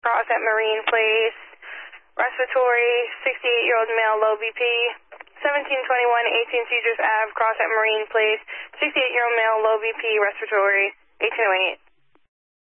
cross at Marine Place. Respiratory, 68-year-old male, low BP. 1721 18 Cedars Ave, cross at Marine Place. 68-year-old male, low BP, respiratory, 1808.